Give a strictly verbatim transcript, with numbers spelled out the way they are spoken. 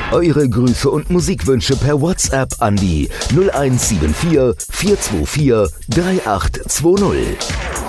Eure Grüße und Musikwünsche per WhatsApp an die null eins sieben vier, vier zwei vier, drei acht zwei null.